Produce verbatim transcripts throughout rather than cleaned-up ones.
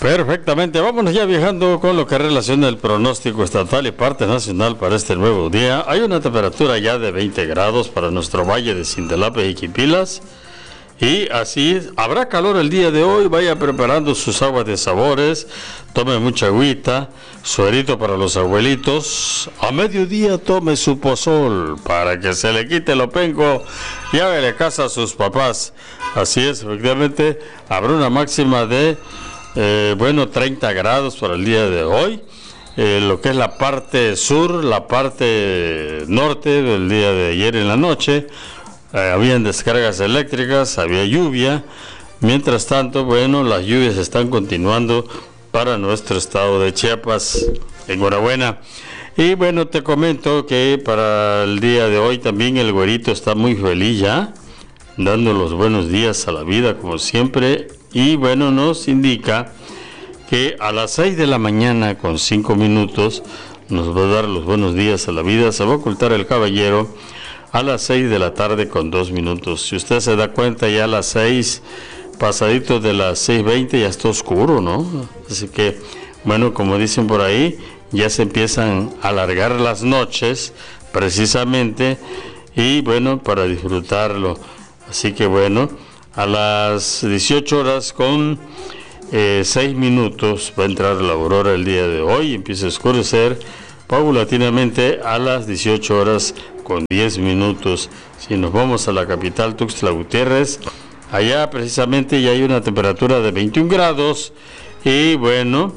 Perfectamente, vámonos ya viajando con lo que relaciona el pronóstico estatal y parte nacional para este nuevo día. Hay una temperatura ya de veinte grados para nuestro valle de Sintelape y Quipilas. Y así habrá calor el día de hoy. Vaya preparando sus aguas de sabores, tome mucha agüita, suerito para los abuelitos. A mediodía tome su pozol para que se le quite lo penco y hágale casa a sus papás. Así es, efectivamente, habrá una máxima de Eh, bueno, treinta grados para el día de hoy. Eh, lo que es la parte sur, la parte norte del día de ayer en la noche, eh, habían descargas eléctricas, había lluvia. Mientras tanto, bueno, las lluvias están continuando para nuestro estado de Chiapas. Enhorabuena. Y bueno, te comento que para el día de hoy también el güerito está muy feliz ya, dando los buenos días a la vida como siempre. Y bueno, nos indica que a las seis de la mañana con cinco minutos nos va a dar los buenos días a la vida. Se va a ocultar el caballero a las seis de la tarde con dos minutos. Si usted se da cuenta, ya a las seis pasaditos de las seis veinte ya está oscuro, ¿no? Así que, bueno, como dicen por ahí, ya se empiezan a alargar las noches precisamente y bueno, para disfrutarlo. Así que bueno, a las dieciocho horas con eh, seis minutos va a entrar la aurora el día de hoy, empieza a oscurecer paulatinamente a las dieciocho horas con diez minutos. Si nos vamos a la capital Tuxtla Gutiérrez, allá precisamente ya hay una temperatura de veintiún grados y bueno,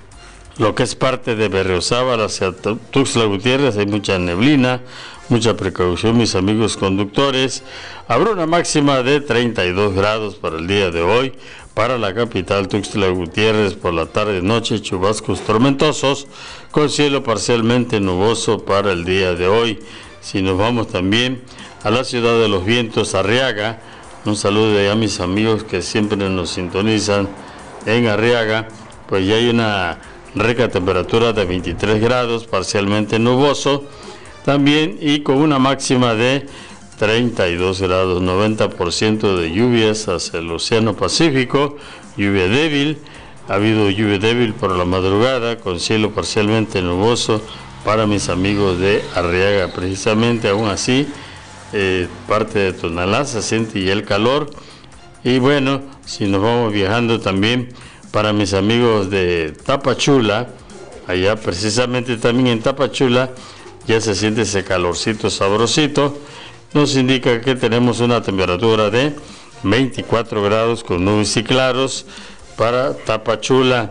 lo que es parte de Berriozábal hacia Tuxtla Gutiérrez hay mucha neblina, mucha precaución, mis amigos conductores. Habrá una máxima de treinta y dos grados para el día de hoy. Para la capital Tuxtla Gutiérrez, por la tarde y noche, chubascos tormentosos, con cielo parcialmente nuboso para el día de hoy. Si nos vamos también a la ciudad de los vientos, Arriaga, un saludo de a mis amigos que siempre nos sintonizan en Arriaga, pues ya hay una rica temperatura de veintitrés grados, parcialmente nuboso también y con una máxima de treinta y dos grados, noventa por ciento de lluvias hacia el Océano Pacífico, lluvia débil, ha habido lluvia débil por la madrugada con cielo parcialmente nuboso para mis amigos de Arriaga. Precisamente aún así, eh, parte de Tonalá se siente ya el calor y bueno, si nos vamos viajando también para mis amigos de Tapachula, allá precisamente también en Tapachula, ya se siente ese calorcito sabrosito. Nos indica que tenemos una temperatura de veinticuatro grados con nubes y claros para Tapachula.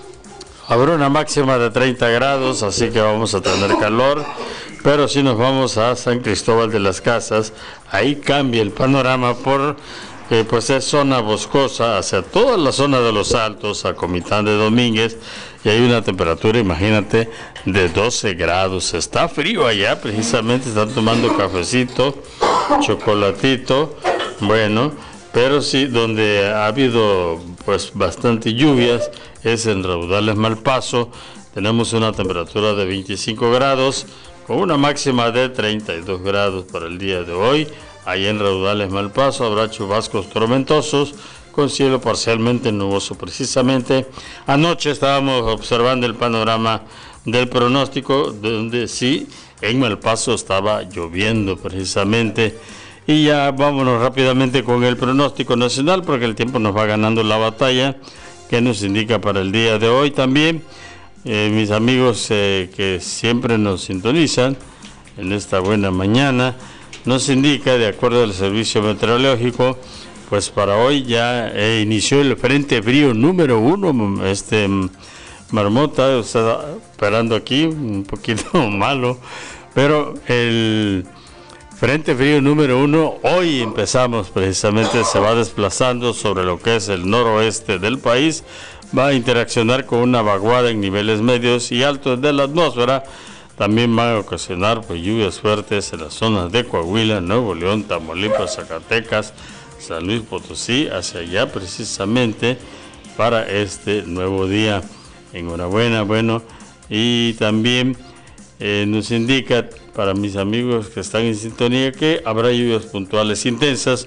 Habrá una máxima de treinta grados, así que vamos a tener calor. Pero si nos vamos a San Cristóbal de las Casas, ahí cambia el panorama por eh, pues es zona boscosa hacia toda la zona de los Altos, a Comitán de Domínguez, y hay una temperatura, imagínate, de doce grados. Está frío allá, precisamente están tomando cafecito, chocolatito, bueno, pero sí, donde ha habido pues bastante lluvias es en Raudales Malpaso. Tenemos una temperatura de veinticinco grados con una máxima de treinta y dos grados para el día de hoy. Allá en Raudales Malpaso habrá chubascos tormentosos con cielo parcialmente nuboso. Precisamente anoche estábamos observando el panorama del pronóstico, donde sí, en Malpaso estaba lloviendo precisamente. Y ya vámonos rápidamente con el pronóstico nacional, porque el tiempo nos va ganando la batalla, que nos indica para el día de hoy también. Eh, mis amigos eh, que siempre nos sintonizan en esta buena mañana, nos indica, de acuerdo al servicio meteorológico, pues para hoy ya eh, inició el frente frío número uno, este Marmota, está esperando aquí, un poquito malo, pero el frente frío número uno, hoy empezamos precisamente, se va desplazando sobre lo que es el noroeste del país, va a interaccionar con una vaguada en niveles medios y altos de la atmósfera. También van a ocasionar pues, lluvias fuertes en las zonas de Coahuila, Nuevo León, Tamaulipas, Zacatecas, San Luis Potosí, hacia allá precisamente para este nuevo día. Enhorabuena, bueno, y también eh, nos indica para mis amigos que están en sintonía que habrá lluvias puntuales intensas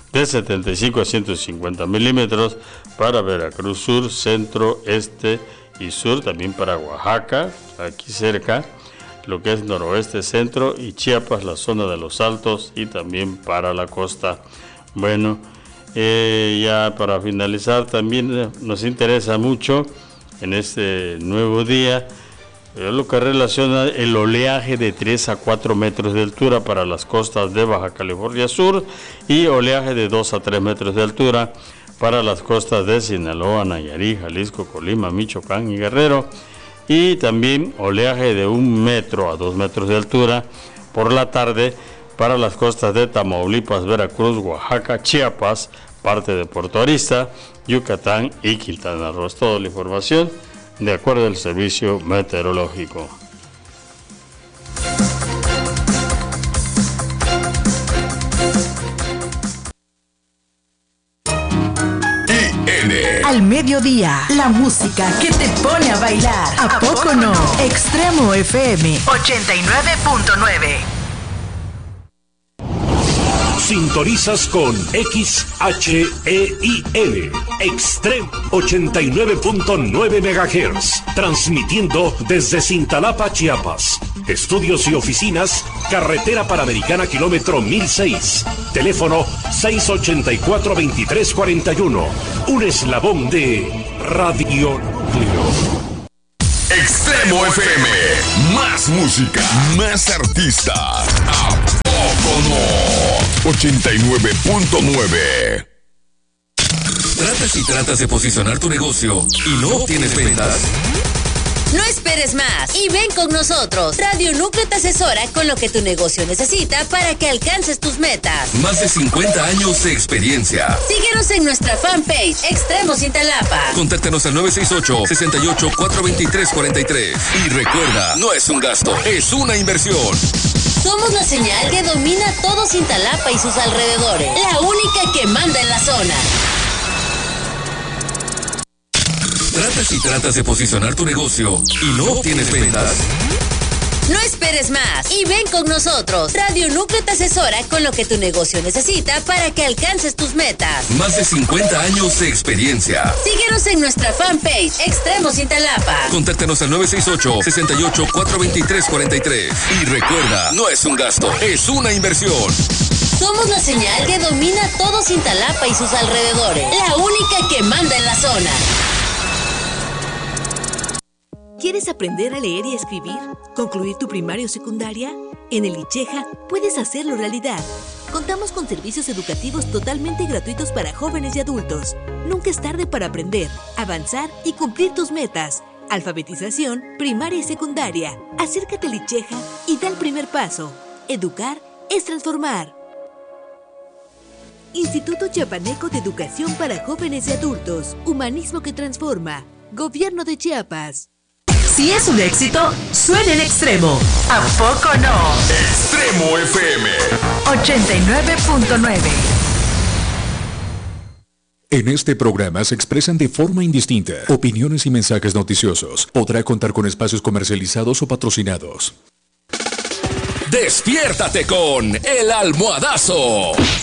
de setenta y cinco a ciento cincuenta milímetros para Veracruz Sur, Centro, Este y Sur, también para Oaxaca, aquí cerca, lo que es noroeste, centro y Chiapas, la zona de los Altos y también para la costa. Bueno, eh, ya para finalizar también nos interesa mucho en este nuevo día eh, lo que relaciona el oleaje de tres a cuatro metros de altura para las costas de Baja California Sur y oleaje de dos a tres metros de altura para las costas de Sinaloa, Nayarit, Jalisco, Colima, Michoacán y Guerrero, y también oleaje de un metro a dos metros de altura por la tarde para las costas de Tamaulipas, Veracruz, Oaxaca, Chiapas, parte de Puerto Arista, Yucatán y Quintana Roo. Es toda la información de acuerdo al servicio meteorológico. Al mediodía, la música que te pone a bailar. ¿A poco no? Extremo F M ochenta y nueve punto nueve. Sintonizas con X H E I L, Extremo ochenta y nueve punto nueve megahertz, transmitiendo desde Cintalapa, Chiapas. Estudios y oficinas, carretera Panamericana, kilómetro mil seis. Teléfono seis ochenta y cuatro, veintitrés cuarenta y uno. Un eslabón de Radio Núcleo. Extremo F M, más música, más artistas. ¿A poco no? ochenta y nueve punto nueve. ¿Tratas y tratas de posicionar tu negocio y no obtienes ventas? No esperes más y ven con nosotros. Radio Núcleo te asesora con lo que tu negocio necesita para que alcances tus metas. Más de cincuenta años de experiencia. Síguenos en nuestra fanpage Extremo Cintalapa. Contáctanos al nueve seis ocho, seis ocho, cuatro dos tres, cuatro tres. Y recuerda, no es un gasto, es una inversión. Somos la señal que domina todo Cintalapa y sus alrededores. La única que manda en la zona. ¿Tratas y tratas de posicionar tu negocio y no obtienes ventas? No esperes más y ven con nosotros. Radio Núcleo te asesora con lo que tu negocio necesita para que alcances tus metas. Más de cincuenta años de experiencia. Síguenos en nuestra fanpage Extremo Cintalapa. Contáctanos al nueve seis ocho, seis ocho, cuatro dos tres, cuatro tres. Y recuerda, no es un gasto, es una inversión. Somos la señal que domina todo Cintalapa y sus alrededores. La única que manda en la zona. ¿Quieres aprender a leer y escribir? ¿Concluir tu primaria o secundaria? En el ICHEJA puedes hacerlo realidad. Contamos con servicios educativos totalmente gratuitos para jóvenes y adultos. Nunca es tarde para aprender, avanzar y cumplir tus metas. Alfabetización, primaria y secundaria. Acércate al ICHEJA y da el primer paso. Educar es transformar. Instituto Chiapaneco de Educación para Jóvenes y Adultos. Humanismo que transforma. Gobierno de Chiapas. Si es un éxito, suena en Extremo. ¿A poco no? Extremo F M ochenta y nueve punto nueve. En este programa se expresan de forma indistinta opiniones y mensajes noticiosos. Podrá contar con espacios comercializados o patrocinados. Despiértate con El Almohadazo.